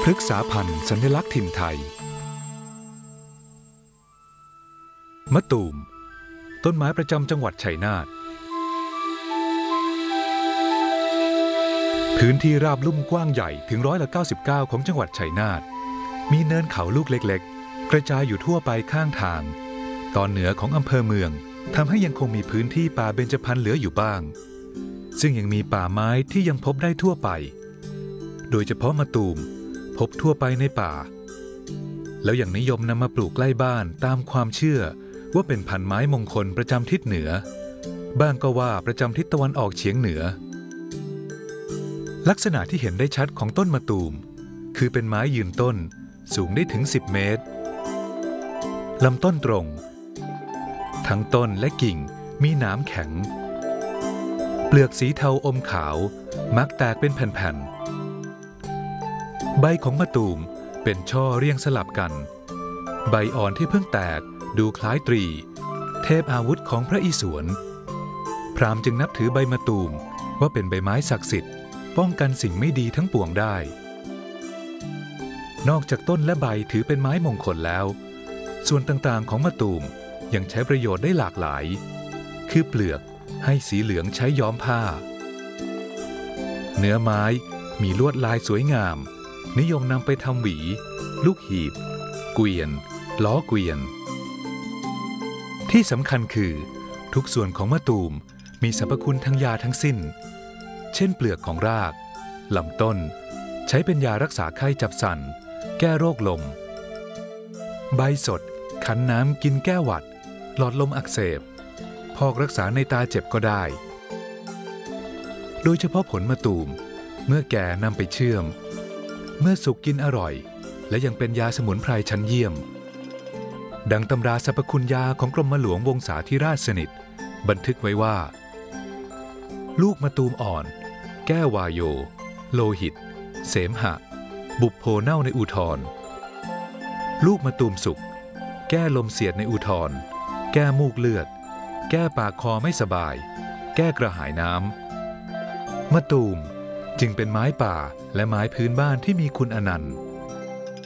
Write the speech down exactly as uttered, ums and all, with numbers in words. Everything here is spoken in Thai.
พฤกษาพันธุ์สัญลักษณ์ถิ่นไทยมะตูมต้นไม้ประจำจังหวัดชัยนาทพื้นที่ราบลุ่มกว้างใหญ่ถึงร้อยละเก้าสิบเก้าของจังหวัดชัยนาทมีเนินเขาลูกเล็กๆกระจายอยู่ทั่วไปข้างทางตอนเหนือของอำเภอเมืองทำให้ยังคงมีพื้นที่ป่าเบญจพรรณเหลืออยู่บ้างซึ่งยังมีป่าไม้ที่ยังพบได้ทั่วไปโดยเฉพาะมะตูมพบทั่วไปในป่าแล้วยังนิยมนำมาปลูกใกล้บ้านตามความเชื่อว่าเป็นพันไม้มงคลประจำทิศเหนือบ้างก็ว่าประจำทิศตะวันออกเฉียงเหนือลักษณะที่เห็นได้ชัดของต้นมะตูมคือเป็นไม้ยืนต้นสูงได้ถึงสิบเมตรลำต้นตรงทั้งต้นและกิ่งมีหนามแข็งเปลือกสีเทาอมขาวมักแตกเป็นแผ่นๆใบของมะตูมเป็นช่อเรียงสลับกันใบอ่อนที่เพิ่งแตกดูคล้ายตรีเทพอาวุธของพระอิศวรพราหมณ์จึงนับถือใบมะตูมว่าเป็นใบไม้ศักดิ์สิทธิ์ป้องกันสิ่งไม่ดีทั้งปวงได้นอกจากต้นและใบถือเป็นไม้มงคลแล้วส่วนต่างๆของมะตูมยังใช้ประโยชน์ได้หลากหลายคือเปลือกให้สีเหลืองใช้ย้อมผ้าเนื้อไม้มีลวดลายสวยงามนิยมนำไปทำหวีลูกหีบเกวียนล้อเกวียนที่สำคัญคือทุกส่วนของมะตูมมีสรรพคุณทางยาทั้งสิ้นเช่นเปลือกของรากลำต้นใช้เป็นยารักษาไข้จับสั่นแก้โรคลมใบสดคั้นน้ำกินแก้หวัดหลอดลมอักเสบพอกรักษาในตาเจ็บก็ได้โดยเฉพาะผลมะตูมเมื่อแก่นำไปเชื่อมเมื่อสุกกินอร่อยและยังเป็นยาสมุนไพรชั้นเยี่ยมดังตำราสรรพคุณยาของกรมหลวงวงศาธิราชสนิทบันทึกไว้ว่าลูกมะตูมอ่อนแก้วายโยโลหิตเสมหะบุปโพเน่าในอุทรลูกมะตูมสุกแก้ลมเสียดในอุทรแก้มูกเลือดแก้ปากคอไม่สบายแก้กระหายน้ำมะตูมจึงเป็นไม้ป่าและไม้พื้นบ้านที่มีคุณอนันต์